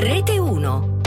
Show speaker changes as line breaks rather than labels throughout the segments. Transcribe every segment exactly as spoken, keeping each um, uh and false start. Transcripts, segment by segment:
Rete uno.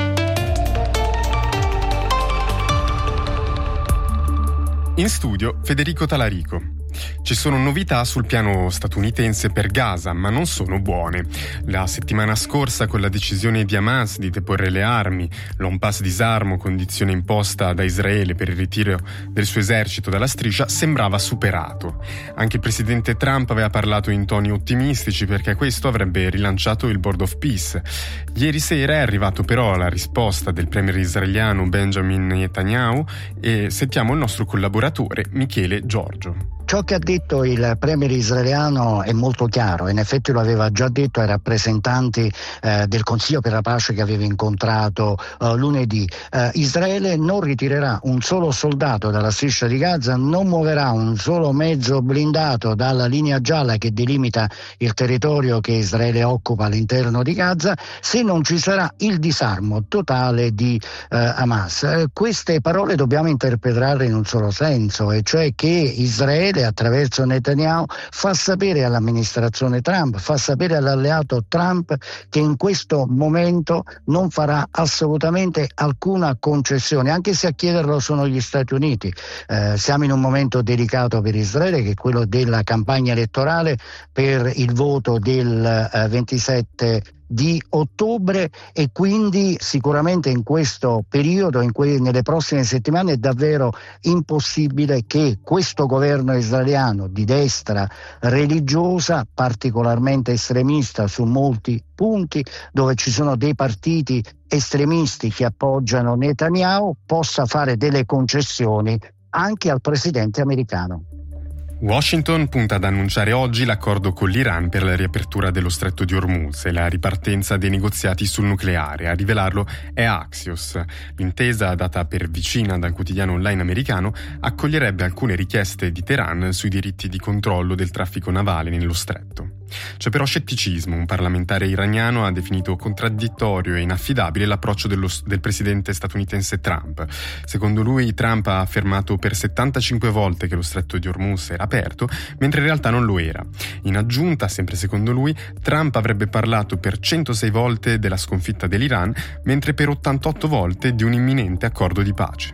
In studio Federico Talarico. Ci sono novità sul piano statunitense per Gaza, ma non sono buone. La settimana scorsa, con la decisione di Hamas di deporre le armi, l'on pass disarmo, condizione imposta da Israele per il ritiro del suo esercito dalla striscia, sembrava superato. Anche il presidente Trump aveva parlato in toni ottimistici perché questo avrebbe rilanciato il Board of Peace. Ieri sera è arrivato però la risposta del premier israeliano Benjamin Netanyahu e sentiamo il nostro collaboratore Michele Giorgio.
Ciò che ha detto il premier israeliano è molto chiaro, in effetti lo aveva già detto ai rappresentanti eh, del Consiglio per la pace che aveva incontrato eh, lunedì. Eh, Israele non ritirerà un solo soldato dalla striscia di Gaza, non muoverà un solo mezzo blindato dalla linea gialla che delimita il territorio che Israele occupa all'interno di Gaza se non ci sarà il disarmo totale di eh, Hamas. Eh, queste parole dobbiamo interpretarle in un solo senso, e cioè che Israele attraverso Netanyahu fa sapere all'amministrazione Trump, fa sapere all'alleato Trump che in questo momento non farà assolutamente alcuna concessione, anche se a chiederlo sono gli Stati Uniti. Eh, siamo in un momento delicato per Israele, che è quello della campagna elettorale per il voto del eh, ventisette di ottobre, e quindi sicuramente in questo periodo, in que- nelle prossime settimane, è davvero impossibile che questo governo israeliano di destra religiosa, particolarmente estremista su molti punti, dove ci sono dei partiti estremisti che appoggiano Netanyahu, possa fare delle concessioni anche al presidente americano.
Washington punta ad annunciare oggi l'accordo con l'Iran per la riapertura dello stretto di Hormuz e la ripartenza dei negoziati sul nucleare. A rivelarlo è Axios. L'intesa, data per vicina dal quotidiano online americano, accoglierebbe alcune richieste di Teheran sui diritti di controllo del traffico navale nello stretto. C'è però scetticismo. Un parlamentare iraniano ha definito contraddittorio e inaffidabile l'approccio dello, del presidente statunitense Trump. Secondo lui, Trump ha affermato per settantacinque volte che lo stretto di Hormuz era aperto, mentre in realtà non lo era. In aggiunta, sempre secondo lui, Trump avrebbe parlato per centosei volte della sconfitta dell'Iran, mentre per ottantotto volte di un imminente accordo di pace.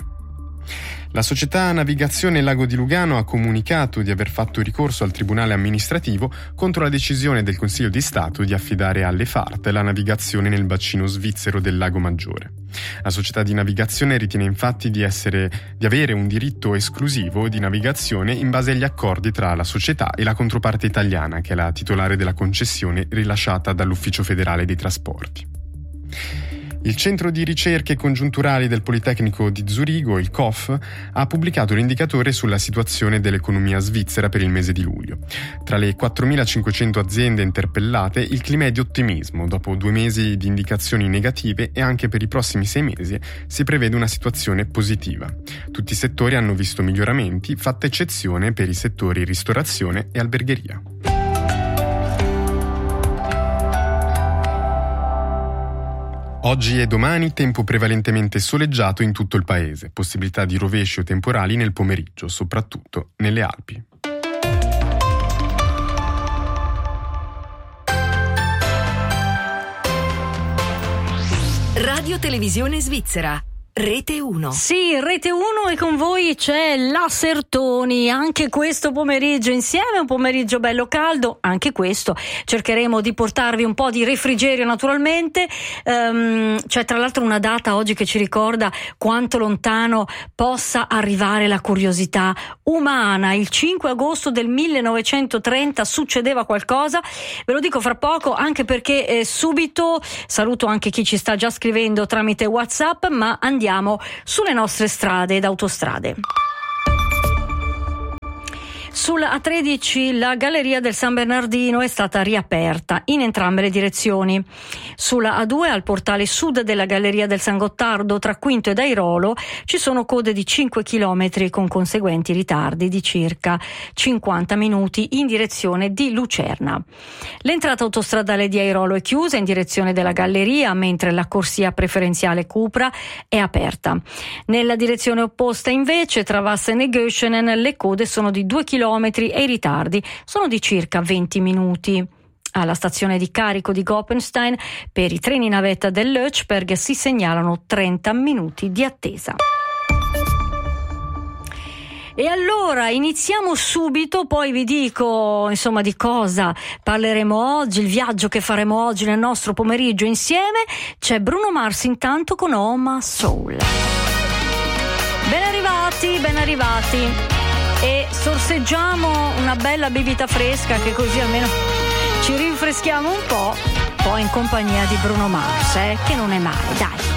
La società Navigazione Lago di Lugano ha comunicato di aver fatto ricorso al Tribunale amministrativo contro la decisione del Consiglio di Stato di affidare alle F A R T la navigazione nel bacino svizzero del Lago Maggiore. La società di navigazione ritiene infatti di essere di avere un diritto esclusivo di navigazione in base agli accordi tra la società e la controparte italiana, che è la titolare della concessione rilasciata dall'Ufficio Federale dei Trasporti. Il Centro di Ricerche Congiunturali del Politecnico di Zurigo, il C O F, ha pubblicato l'indicatore sulla situazione dell'economia svizzera per il mese di luglio. Tra le quattromilacinquecento aziende interpellate, il clima è di ottimismo. Dopo due mesi di indicazioni negative, e anche per i prossimi sei mesi si prevede una situazione positiva. Tutti i settori hanno visto miglioramenti, fatta eccezione per i settori ristorazione e albergheria. Oggi e domani tempo prevalentemente soleggiato in tutto il paese, possibilità di rovesci o temporali nel pomeriggio, soprattutto nelle Alpi.
Radio Televisione Svizzera. Rete uno.
Sì, Rete uno, e con voi c'è la Sertoni anche questo pomeriggio insieme, un pomeriggio bello caldo, anche questo cercheremo di portarvi un po' di refrigerio naturalmente. Um, c'è tra l'altro una data oggi che ci ricorda quanto lontano possa arrivare la curiosità umana. Il cinque agosto del millenovecentotrenta succedeva qualcosa, ve lo dico fra poco, anche perché eh, subito saluto anche chi ci sta già scrivendo tramite WhatsApp, ma andiamo sulle nostre strade ed autostrade. Sulla A tredici la galleria del San Bernardino è stata riaperta in entrambe le direzioni. Sulla A due al portale sud della galleria del San Gottardo tra Quinto ed Airolo ci sono code di cinque chilometri con conseguenti ritardi di circa cinquanta minuti in direzione di Lucerna. L'entrata autostradale di Airolo è chiusa in direzione della galleria, mentre la corsia preferenziale Cupra è aperta. Nella direzione opposta invece tra Vassen e Göschenen le code sono di due chilometri e i ritardi sono di circa venti minuti. Alla stazione di carico di Goppenstein per i treni navetta dell'Ötsberg si segnalano trenta minuti di attesa. E allora iniziamo subito, poi vi dico insomma di cosa parleremo oggi, il viaggio che faremo oggi nel nostro pomeriggio insieme. C'è Bruno Mars intanto con Oh My Soul. Ben arrivati, ben arrivati. E sorseggiamo una bella bibita fresca, che così almeno ci rinfreschiamo un po', poi in compagnia di Bruno Mars, eh, che non è male, dai.